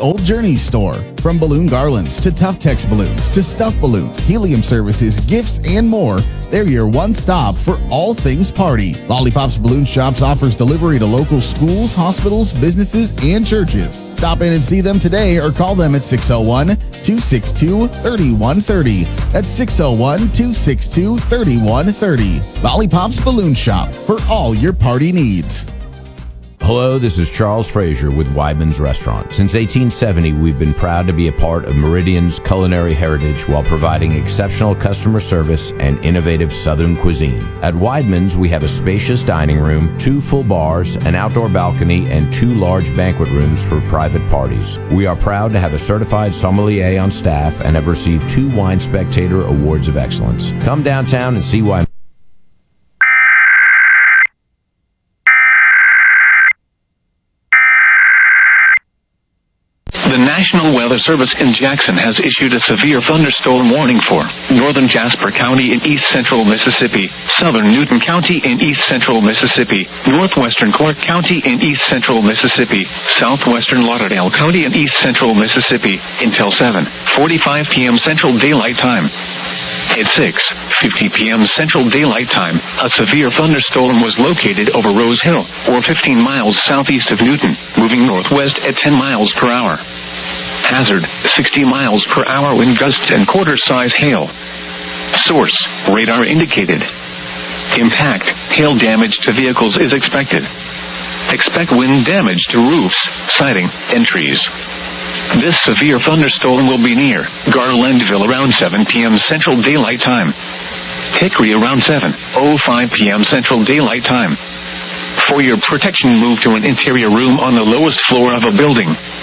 Old Journey store. From balloon garlands to Tough Tex balloons to stuffed balloons, helium services, gifts, and more, they're your one stop for all things party. Lollipops Balloon Shops offers delivery to local schools, hospitals, businesses, and churches. Stop in and see them today or call them at 601-262-3130. That's 601-262-3130. Lollipops Balloon Shop for all your party needs. Hello, this is Charles Frazier with Weidman's Restaurant. Since 1870, we've been proud to be a part of Meridian's culinary heritage while providing exceptional customer service and innovative Southern cuisine. At Weidman's, we have a spacious dining room, 2 full bars, an outdoor balcony, and 2 large banquet rooms for private parties. We are proud to have a certified sommelier on staff and have received 2 Wine Spectator Awards of Excellence. Come downtown and see why. The National Weather Service in Jackson has issued a severe thunderstorm warning for northern Jasper County in east central Mississippi, southern Newton County in east central Mississippi, northwestern Clark County in east central Mississippi, southwestern Lauderdale County in east central Mississippi, until 7:45 p.m. Central Daylight Time. At 6:50 p.m. Central Daylight Time, a severe thunderstorm was located over Rose Hill, or 15 miles southeast of Newton, moving northwest at 10 miles per hour. Hazard, 60 miles per hour wind gusts and quarter-size hail. Source, radar indicated. Impact, hail damage to vehicles is expected. Expect wind damage to roofs, siding, and trees. This severe thunderstorm will be near Garlandville around 7 p.m. Central Daylight Time. Hickory around 7:05 p.m. Central Daylight Time. For your protection, move to an interior room on the lowest floor of a building.